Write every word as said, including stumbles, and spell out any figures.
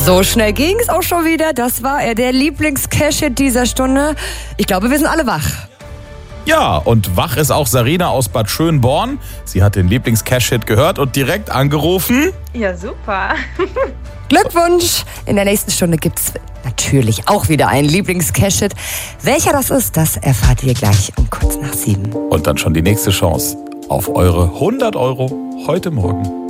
So schnell ging's auch schon wieder. Das war er, der Lieblings-Cash-Hit dieser Stunde. Ich glaube, wir sind alle wach. Ja, und wach ist auch Sarina aus Bad Schönborn. Sie hat den Lieblings-Cash-Hit gehört und direkt angerufen. Ja, super. Glückwunsch! In der nächsten Stunde gibt's natürlich auch wieder einen Lieblings-Cash-Hit. Welcher das ist, das erfahrt ihr gleich um kurz nach sieben. Und dann schon die nächste Chance auf eure hundert Euro heute Morgen.